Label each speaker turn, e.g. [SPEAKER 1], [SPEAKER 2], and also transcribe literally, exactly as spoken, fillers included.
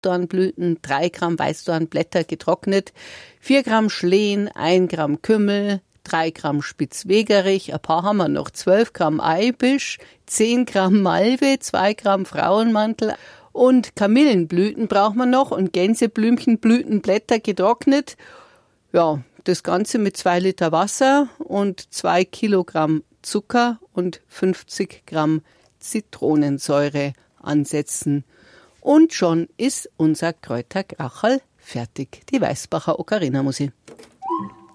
[SPEAKER 1] Weißdornblüten, drei Gramm Weißdornblätter getrocknet, vier Gramm Schleen, ein Gramm Kümmel, drei Gramm Spitzwegerich, ein paar haben wir noch, zwölf Gramm Eibisch, zehn Gramm Malve, zwei Gramm Frauenmantel und Kamillenblüten braucht man noch und Gänseblümchenblütenblätter getrocknet. Ja, das Ganze mit zwei Liter Wasser und zwei Kilogramm Zucker und fünfzig Gramm Zitronensäure ansetzen. Und schon ist unser Kräuterkracherl fertig. Die Weißbacher Ocarina-Musik.